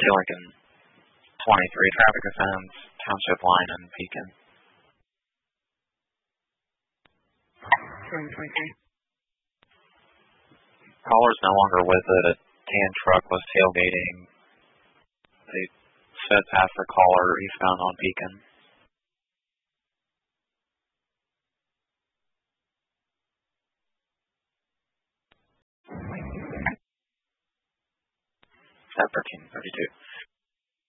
Lincoln 23, traffic offense, Township Line and Pekin. 23. Caller's no longer with it. A tan truck was tailgating. They sped past the caller eastbound on Pekin. At 13:32.